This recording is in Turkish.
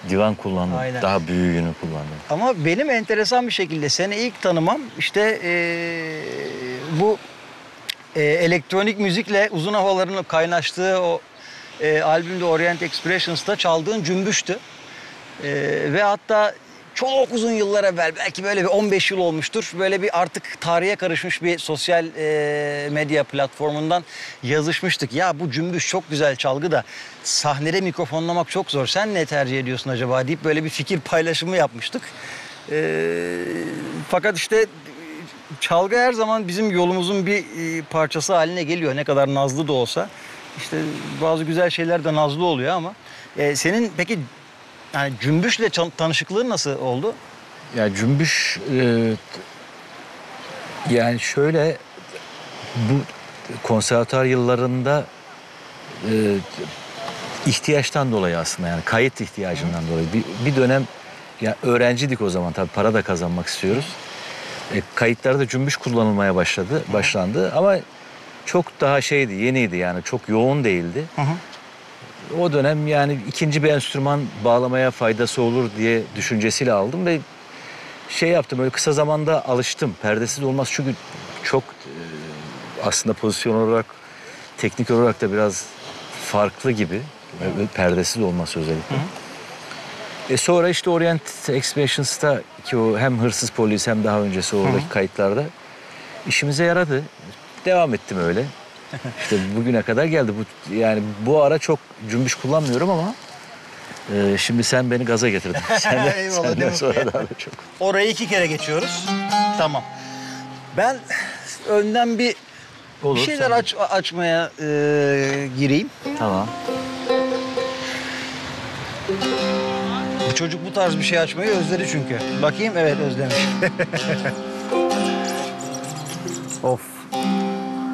divan kullandım. Aynen. Daha büyüğünü kullandım. Ama benim enteresan bir şekilde seni ilk tanımam işte bu elektronik müzikle uzun havaların kaynaştığı o albümde Orient Expressions'ta çaldığın Cümbüş'tü. Ve hatta çok uzun yıllar evvel, belki böyle bir 15 yıl olmuştur. Böyle bir artık tarihe karışmış bir sosyal medya platformundan yazışmıştık. Ya bu Cümbüş çok güzel çalgı da sahnede mikrofonlamak çok zor. Sen ne tercih ediyorsun acaba deyip böyle bir fikir paylaşımı yapmıştık. Fakat işte çalgı her zaman bizim yolumuzun bir parçası haline geliyor. Ne kadar nazlı da olsa. İşte bazı güzel şeyler de nazlı oluyor ama. Senin peki yani Cümbüş'le tanışıklığın nasıl oldu? Ya Cümbüş yani şöyle bu konservatuar yıllarında ihtiyaçtan dolayı aslında yani kayıt ihtiyacından dolayı bir dönem ya öğrenciydik o zaman tabii para da kazanmak istiyoruz. Kayıtlarda Cümbüş kullanılmaya başlandı ama çok daha şeydi, yeniydi yani çok yoğun değildi. Hı hı. O dönem yani ikinci bir enstrüman bağlamaya faydası olur diye düşüncesiyle aldım ve şey yaptım öyle kısa zamanda alıştım. Perdesiz olmaz çünkü çok aslında pozisyon olarak, teknik olarak da biraz farklı gibi. Perdesiz olması özellikle. Hı hı. Sonra işte Orient Expressions'ta ki o hem Hırsız Polis hem daha öncesi oradaki kayıtlarda işimize yaradı. Devam ettim öyle. İşte bugüne kadar geldi. Yani bu ara çok Cümbüş kullanmıyorum ama şimdi sen beni gaza getirdin. Eyvallah, Senden sonra daha da çok. Orayı 2 kere geçiyoruz. Tamam. Ben önden bir Olur, şeyler açmaya gireyim. Tamam. Bu çocuk bu tarz bir şey açmayı özledi çünkü. Bakayım, evet özlemiş. Of.